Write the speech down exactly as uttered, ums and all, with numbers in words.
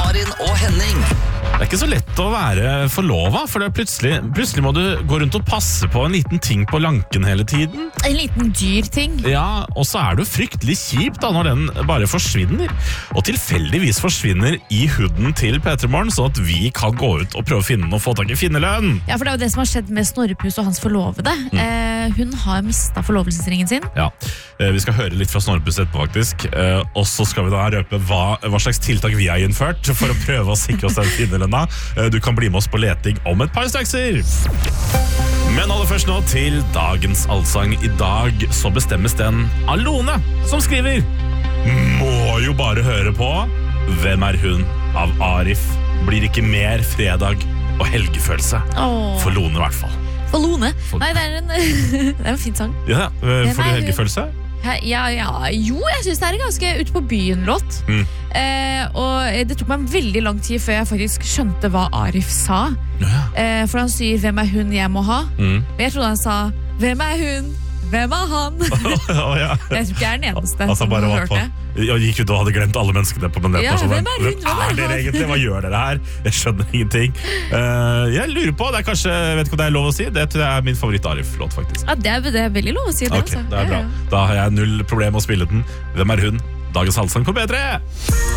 Karin og Henning. Det er ikke så lett å være forlovet, for det er plutselig, plutselig må du gå rundt og passe på en liten ting på lanken hele tiden. En liten dyr ting. Ja, og så er det jo fryktelig kjipt da når den bare forsvinner. Og tilfeldigvis forsvinner i huden til P tre Morgen, sånn at vi kan gå ut og prøve å finne den og få tak i finnerlønn. Ja, for det er jo det som har skjedd med Snorrepus og hans forlovede. Mm. Eh, hun har mistet forlovelsesringen sin. Ja, eh, vi skal høre litt fra Snorrepus etterpå faktisk. Eh, og så skal vi da røpe hva, hva slags tiltak vi har innført for å prøve å sikre oss den finnerlønna. Du kan bli med oss på leting om et par strakser. Men aller først nå til dagens allsang. I dag så bestemmes den av Lone, som skriver: Må jo bare høre på Hvem er hun? Av Arif. Blir ikke mer fredag og helgefølelse. Åh. For Lone i hvert fall. For Lone? Nei, det er en, det er en fin sang. Ja, får du helgefølelse? Ja, ja, jo, jeg synes det er en ganske ut på byen-låt. Mm. Eh, og det tok meg veldig lang tid før jeg faktisk skjønte hva Arif sa. Ja. Eh, for han sier 'Hvem er hun jeg må ha?' Mm. Men jeg trodde han sa 'Hvem er hun? Hvem er han?' oh, ja. Jeg tror ikke jeg er den eneste altså, som bare har var hørt på, det. Jeg gikk ut og hadde glemt alle menneskene på den Ja, personen. hvem er hun? Hvem Hvem er er dere han? egentlig? Hva gjør dere her? Jeg skjønner ingenting. Uh, jeg lurer på, det er kanskje, jeg vet ikke om det er lov å si, det tror jeg er min favoritt-Arif-låt faktisk. Ja, det er, det er veldig lov å si det. Ok, altså. det er bra. Ja, ja. Da har jeg null problem å spille den. Hvem er hun? Dagens halsang på P tre!